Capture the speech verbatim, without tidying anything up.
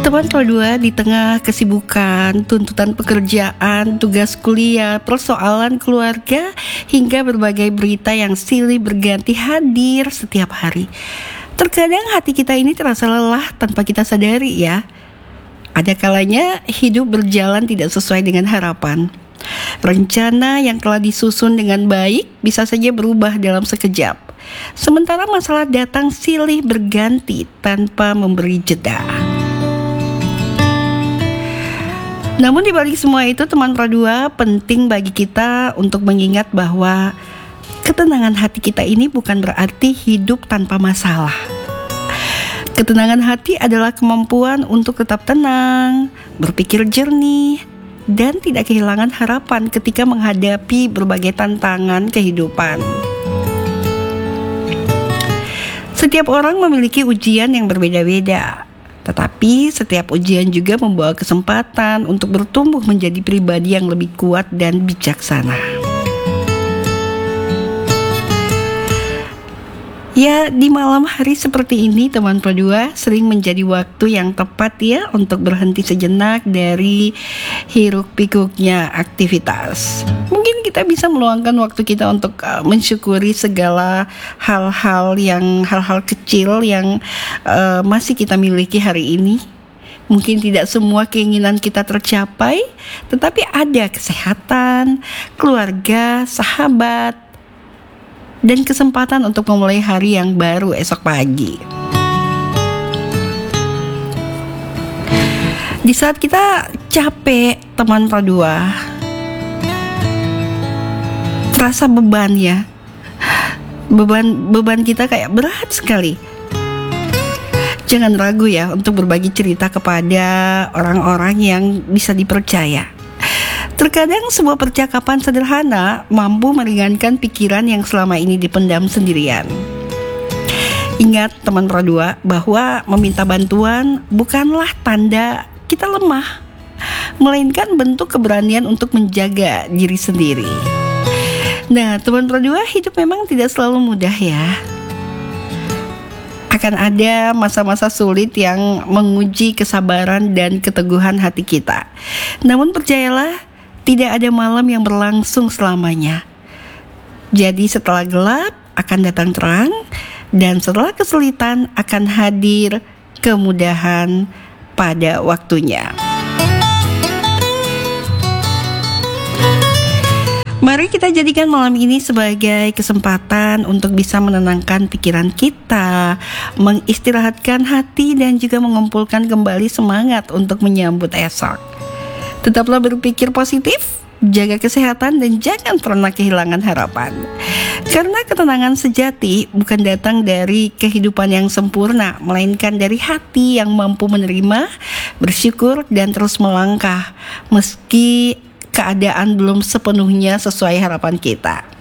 Teman kalau dua di tengah kesibukan, tuntutan pekerjaan, tugas kuliah, persoalan keluarga, hingga berbagai berita yang silih berganti hadir setiap hari. Terkadang hati kita ini terasa lelah tanpa kita sadari ya. Ada kalanya hidup berjalan tidak sesuai dengan harapan. Rencana yang telah disusun dengan baik bisa saja berubah dalam sekejap. Sementara masalah datang silih berganti tanpa memberi jeda. Namun di balik semua itu, teman Pradua, penting bagi kita untuk mengingat bahwa ketenangan hati kita ini bukan berarti hidup tanpa masalah. Ketenangan hati adalah kemampuan untuk tetap tenang, berpikir jernih, dan tidak kehilangan harapan ketika menghadapi berbagai tantangan kehidupan. Setiap orang memiliki ujian yang berbeda-beda. Tetapi setiap ujian juga membawa kesempatan untuk bertumbuh menjadi pribadi yang lebih kuat dan bijaksana. Ya, di malam hari seperti ini teman Pradua sering menjadi waktu yang tepat ya untuk berhenti sejenak dari hiruk pikuknya aktivitas. Mungkin kita bisa meluangkan waktu kita untuk uh, mensyukuri segala hal-hal yang hal-hal kecil yang uh, masih kita miliki hari ini. Mungkin tidak semua keinginan kita tercapai, tetapi ada kesehatan, keluarga, sahabat, dan kesempatan untuk memulai hari yang baru esok pagi. Di saat kita capek, teman Pradua, terasa beban ya, beban beban kita kayak berat sekali. Jangan ragu ya untuk berbagi cerita kepada orang-orang yang bisa dipercaya. Terkadang sebuah percakapan sederhana mampu meringankan pikiran yang selama ini dipendam sendirian. Ingat teman Pradua bahwa meminta bantuan bukanlah tanda kita lemah, melainkan bentuk keberanian untuk menjaga diri sendiri. Nah, teman Pradua, hidup memang tidak selalu mudah ya. Akan ada masa-masa sulit yang menguji kesabaran dan keteguhan hati kita. Namun percayalah, tidak ada malam yang berlangsung selamanya. Jadi setelah gelap akan datang terang, dan setelah kesulitan akan hadir kemudahan pada waktunya. Mari kita jadikan malam ini sebagai kesempatan untuk bisa menenangkan pikiran kita, mengistirahatkan hati, dan juga mengumpulkan kembali semangat untuk menyambut esok. Tetaplah berpikir positif, jaga kesehatan, dan jangan pernah kehilangan harapan. Karena ketenangan sejati bukan datang dari kehidupan yang sempurna, melainkan dari hati yang mampu menerima, bersyukur, dan terus melangkah meski keadaan belum sepenuhnya sesuai harapan kita.